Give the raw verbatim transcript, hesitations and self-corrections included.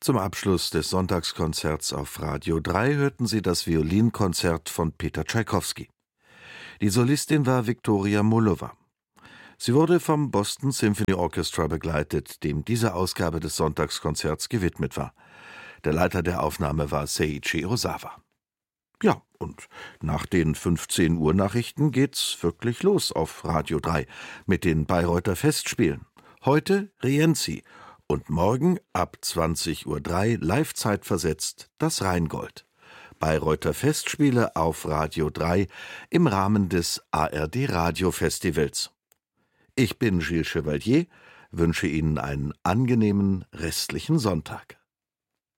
Zum Abschluss des Sonntagskonzerts auf Radio drei hörten Sie das Violinkonzert von Peter Tschaikowski. Die Solistin war Viktoria Mullova. Sie wurde vom Boston Symphony Orchestra begleitet, dem diese Ausgabe des Sonntagskonzerts gewidmet war. Der Leiter der Aufnahme war Seiichi Osawa. Ja, und nach den fünfzehn Uhr Nachrichten geht's wirklich los auf Radio drei mit den Bayreuther Festspielen. Heute Rienzi und morgen ab zwanzig Uhr drei live zeitversetzt das Rheingold. Bayreuther Festspiele auf Radio drei im Rahmen des A R D Radiofestivals. Ich bin Gilles Chevalier, wünsche Ihnen einen angenehmen restlichen Sonntag.